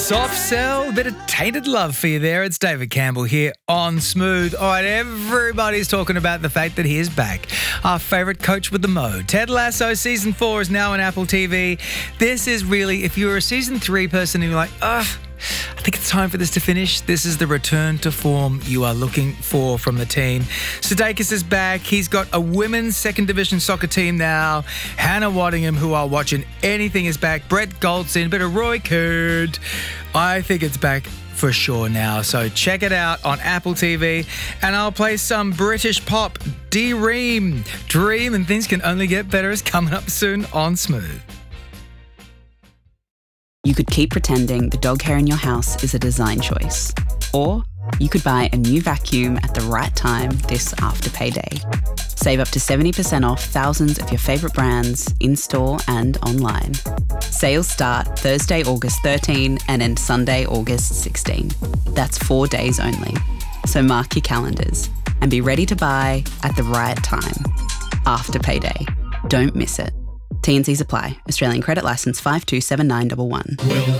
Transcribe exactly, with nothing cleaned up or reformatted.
Soft Cell, a bit of tainted love for you there. It's David Campbell here on Smooth. All right, everybody's talking about the fact that he is back. Our favourite coach with the mo. Ted Lasso Season four is now on Apple T V. This is really, if you're a Season three person and you're like, ugh, I think it's time for this to finish, this is the return to form you are looking for from the team. Sudeikis is back. He's got a women's second division soccer team now. Hannah Waddingham, who are watching anything, is back. Brett Goldstein, a bit of Roy Kurd. I think it's back for sure now. So check it out on Apple T V. And I'll play some British pop. D-Ream. Dream and Things Can Only Get Better is coming up soon on Smooth. You could keep pretending the dog hair in your house is a design choice. Or you could buy a new vacuum at the right time this after payday. Save up to seventy percent off thousands of your favourite brands in-store and online. Sales start Thursday, August thirteenth and end Sunday, August sixteenth. That's four days only. So mark your calendars and be ready to buy at the right time. After payday. Don't miss it. T and Cs apply. Australian credit licence five two seven nine one one. Well,